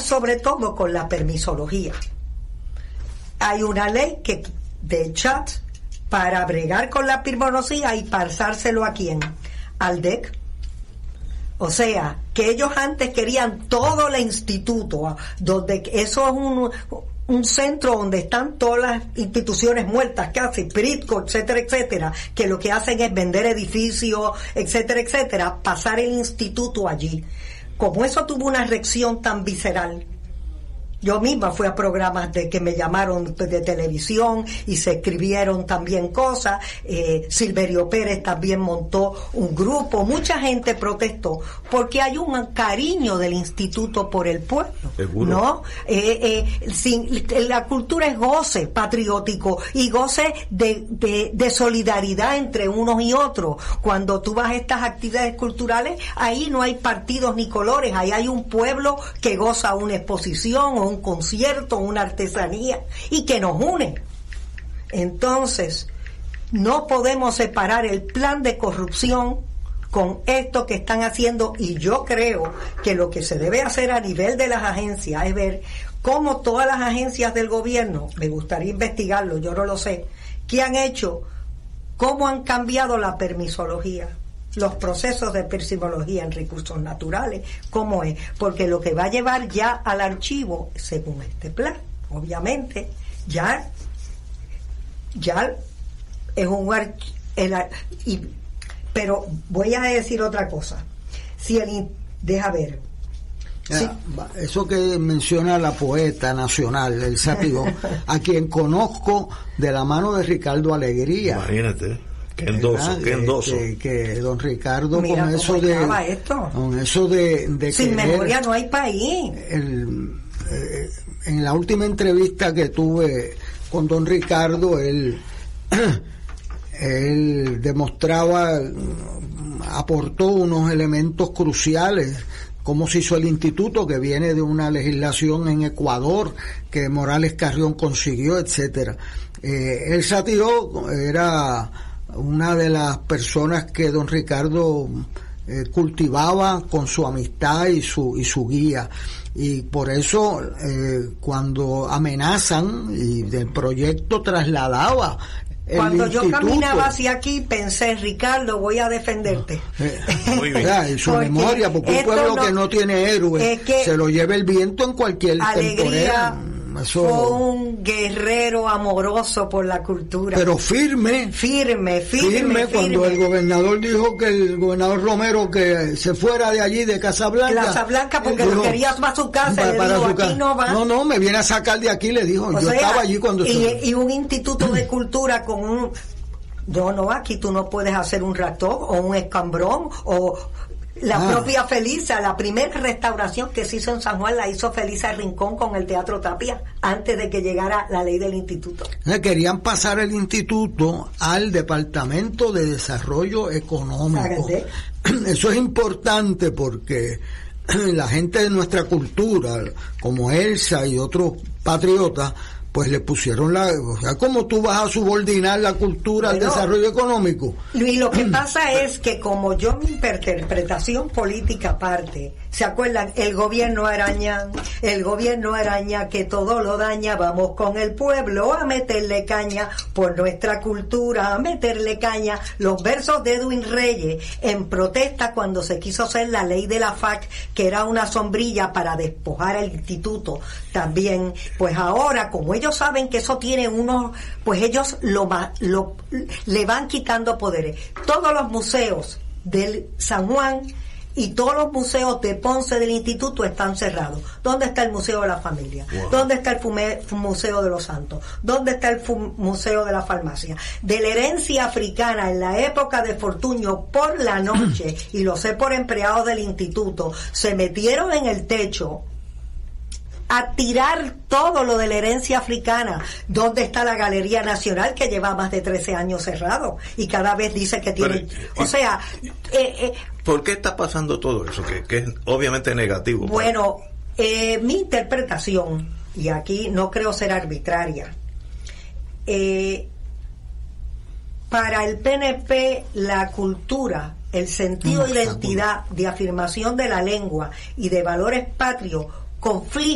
sobre todo con la permisología. Hay una ley de chat para bregar con la permisología y pasárselo ¿a quién? Al DEC. O sea, que ellos antes querían todo el instituto, donde eso es un centro donde están todas las instituciones muertas, casi, PRITCO, etcétera, etcétera, que lo que hacen es vender edificios, etcétera, etcétera, pasar el instituto allí. Como eso tuvo una reacción tan visceral, yo misma fui a programas que me llamaron de televisión y se escribieron también cosas. Silverio Pérez también montó un grupo. Mucha gente protestó porque hay un cariño del instituto por el pueblo. Seguro. ¿No? La cultura es goce patriótico y goce de solidaridad entre unos y otros. Cuando tú vas a estas actividades culturales, ahí no hay partidos ni colores. Ahí hay un pueblo que goza una exposición o un concierto, una artesanía, y que nos une. Entonces, no podemos separar el plan de corrupción con esto que están haciendo, y yo creo que lo que se debe hacer a nivel de las agencias es ver cómo todas las agencias del gobierno, me gustaría investigarlo, yo no lo sé, qué han hecho, cómo han cambiado la permisología, los procesos de permisología en recursos naturales, cómo es, porque lo que va a llevar ya al archivo, según este plan, obviamente, ya es un pero voy a decir otra cosa. Deja ver. Sí. Eso que menciona la poeta nacional, el Sátigo, a quien conozco de la mano de Ricardo Alegría. Imagínate. Qué endoso, qué endoso. Que don Ricardo, mira con eso de sin memoria no hay país. En la última entrevista que tuve con don Ricardo, él demostraba, aportó unos elementos cruciales, cómo se hizo el instituto, que viene de una legislación en Ecuador que Morales Carrión consiguió, etcétera. El Sátigo era una de las personas que don Ricardo cultivaba con su amistad y su guía, y por eso cuando amenazan, y del proyecto trasladaba cuando yo caminaba hacia aquí pensé, Ricardo, voy a defenderte. Muy bien. Y su memoria, porque un pueblo que no tiene héroe se lo lleva el viento en cualquier Alegría temporada. fue un guerrero amoroso por la cultura. Pero firme. Cuando el gobernador dijo que el gobernador Romero que se fuera de allí, de Casablanca. Porque lo quería para su casa. Le dijo, aquí no va. No, me viene a sacar de aquí, le dijo. Yo estaba allí cuando... Y un instituto de cultura con un... No, aquí tú no puedes hacer un ratón o un escambrón o... La propia Felisa, la primera restauración que se hizo en San Juan la hizo Felisa Rincón con el Teatro Tapia antes de que llegara la ley del instituto. Querían pasar el instituto al Departamento de Desarrollo Económico. Eso es importante porque la gente de nuestra cultura, como Elsa y otros patriotas, pues le pusieron ¿cómo tú vas a subordinar la cultura al desarrollo económico? Y lo que pasa es que como yo mi interpretación política aparte, ¿se acuerdan? El gobierno araña que todo lo daña, vamos con el pueblo a meterle caña por nuestra cultura, a meterle caña. Los versos de Edwin Reyes en protesta cuando se quiso hacer la ley de la FAC, que era una sombrilla para despojar el instituto también, pues ahora como ellos saben que eso tiene pues ellos le van quitando poderes. Todos los museos del San Juan y todos los museos de Ponce del instituto están cerrados. ¿Dónde está el Museo de la Familia? Wow. ¿Dónde está el Museo de los Santos? ¿Dónde está el Museo de la Farmacia? De la herencia africana en la época de Fortuño, por la noche, y lo sé por empleados del instituto, se metieron en el techo a tirar todo lo de la herencia africana. ¿Dónde está la Galería Nacional, que lleva más de 13 años cerrado y cada vez dice que tiene... ¿Por qué está pasando todo eso? Que es obviamente negativo. Bueno, mi interpretación, y aquí no creo ser arbitraria, para el PNP la cultura, el sentido de identidad, de afirmación de la lengua y de valores patrios conflige